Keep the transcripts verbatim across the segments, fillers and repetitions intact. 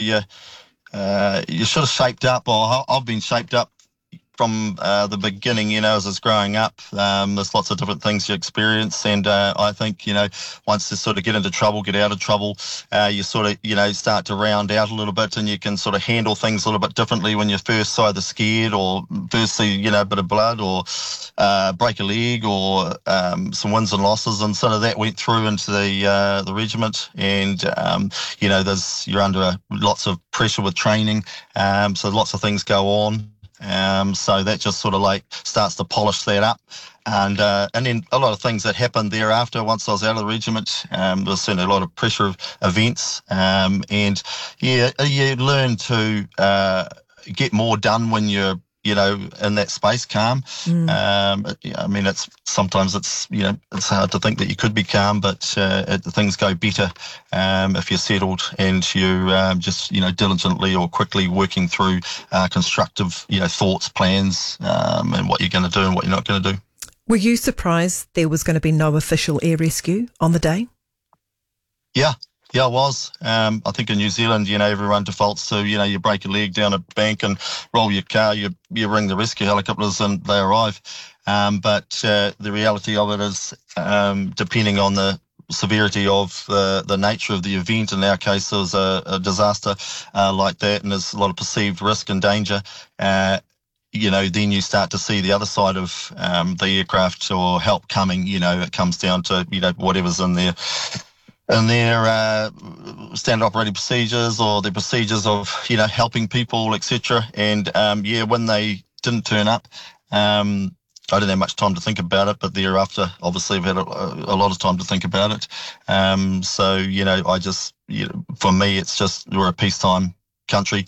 you uh, you're sort of shaped up, or I've been shaped up from uh, the beginning, you know, as I was growing up. Um, there's lots of different things you experience, and uh, I think, you know, once you sort of get into trouble, get out of trouble, uh, you sort of, you know, start to round out a little bit, and you can sort of handle things a little bit differently when you're first either scared or first see, you know, a bit of blood, or uh, break a leg, or um, some wins and losses, and sort of that went through into the uh, the regiment, and um, you know, there's you're under lots of pressure with training, um, so lots of things go on. Um, so that just sort of like starts to polish that up. And uh, and then a lot of things that happened thereafter once I was out of the regiment. Um, there was certainly a lot of pressure of events. Um, and yeah, you learn to uh, get more done when you're, you know, in that space, calm. Mm. Um, I mean, it's sometimes it's, you know, it's hard to think that you could be calm, but uh, it, things go better um, if you're settled and you um, just, you know, diligently or quickly working through uh, constructive, you know, thoughts, plans, um, and what you're going to do and what you're not going to do. Were you surprised there was going to be no official air rescue on the day? Yeah. Yeah, I was. Um, I think in New Zealand, you know, everyone defaults to, you know, you break a leg down a bank and roll your car, you you ring the rescue helicopters and they arrive. Um, but uh, the reality of it is, um, depending on the severity of the, the nature of the event, in our case, it was a, a disaster uh, like that, and there's a lot of perceived risk and danger. Uh, you know, then you start to see the other side of um, the aircraft or help coming. You know, it comes down to, you know, whatever's in there. And their uh, standard operating procedures, or their procedures of, you know, helping people, et cetera. And um, yeah, when they didn't turn up, um, I didn't have much time to think about it. But thereafter, obviously, I've had a, a lot of time to think about it. Um, so you know, I just, you know, for me, it's just we're a peacetime country.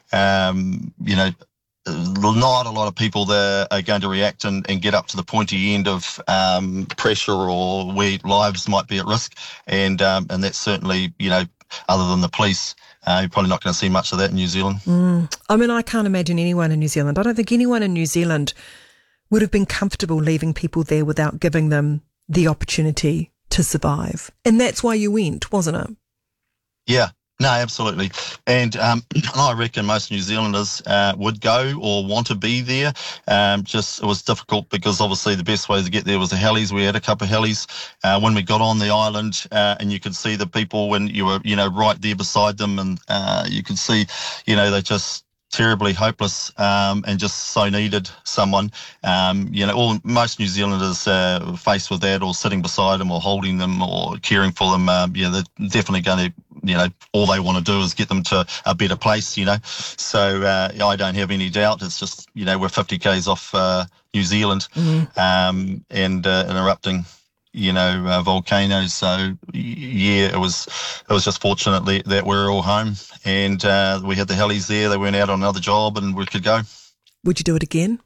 Um, you know. Not a lot of people there are going to react and, and get up to the pointy end of um, pressure or where lives might be at risk. And um, and that's certainly, you know, other than the police, uh, you're probably not going to see much of that in New Zealand. Mm. I mean, I can't imagine anyone in New Zealand. I don't think anyone in New Zealand would have been comfortable leaving people there without giving them the opportunity to survive. And that's why you went, wasn't it? Yeah. No, absolutely. And um, I reckon most New Zealanders uh, would go or want to be there. Um, just it was difficult because obviously the best way to get there was the helis. We had a couple of helis uh, when we got on the island, uh, and you could see the people when you were, you know, right there beside them, and uh, you could see, you know, they just terribly hopeless um, and just so needed someone. Um, you know, all most New Zealanders uh, faced with that, or sitting beside them, or holding them, or caring for them. Um, yeah, they're definitely going to. You know, all they want to do is get them to a better place, you know. So uh, I don't have any doubt. It's just, you know, we're fifty kays off uh, New Zealand, mm-hmm. um, and uh, an erupting, you know, uh, volcano. So, yeah, it was it was just fortunately that we're all home, and uh, we had the helis there. They went out on another job and we could go. Would you do it again?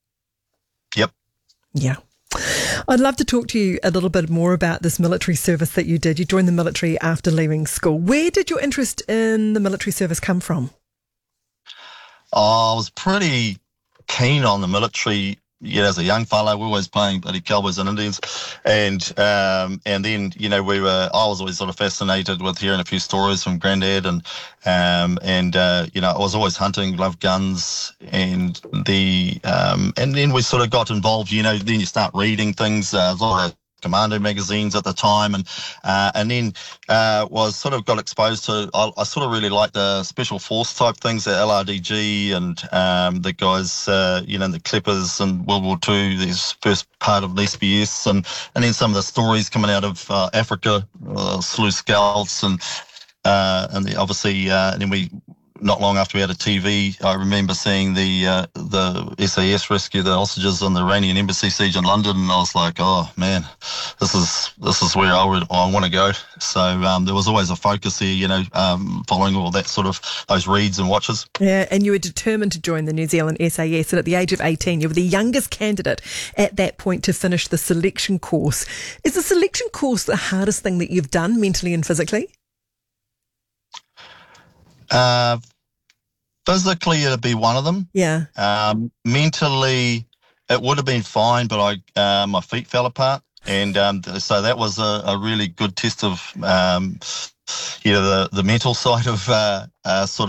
Yep. Yeah. I'd love to talk to you a little bit more about this military service that you did. You joined the military after leaving school. Where did your interest in the military service come from? Oh, I was pretty keen on the military. Yeah, as a young fellow, we were always playing bloody Cowboys and Indians, and um, and then you know we were. I was always sort of fascinated with hearing a few stories from Granddad, and um, and uh, you know I was always hunting, loved guns, and the um, and then we sort of got involved. You know, then you start reading things. Uh, a lot of Commando magazines at the time, and uh, and then uh, was sort of got exposed to. I, I sort of really liked the special force type things, the L R D G, and um, the guys, uh, you know, the Clippers and World War Two. This first part of the S B S, and and then some of the stories coming out of uh, Africa, uh, Slew Scouts, and uh, and the, obviously, uh, and then we. Not long after we had a T V, I remember seeing the uh, the S A S rescue the hostages on the Iranian embassy siege in London, and I was like, oh man, this is this is where I would I want to go. So um, there was always a focus there, you know, um, following all that sort of those reads and watches. Yeah, and you were determined to join the New Zealand S A S, and at the age of eighteen, you were the youngest candidate at that point to finish the selection course. Is the selection course the hardest thing that you've done mentally and physically? Uh, physically, it'd be one of them. Yeah. Um, mentally, it would have been fine, but I uh, my feet fell apart, and um, so that was a, a really good test of um, you know the the mental side of uh, uh, sort of.